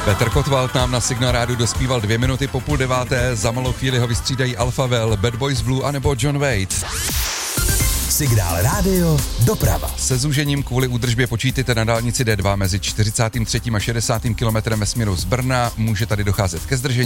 Petr Kotwald nám na Signál Rádiu dospíval 2 minuty po 8:30, za malou chvíli ho vystřídají Alphavel, Bad Boys Blue anebo John Waite. Signál Rádio doprava. Se zúžením kvůli údržbě počítejte na dálnici D2 mezi 43. a 60. kilometrem ve směru z Brna, může tady docházet ke zdržení.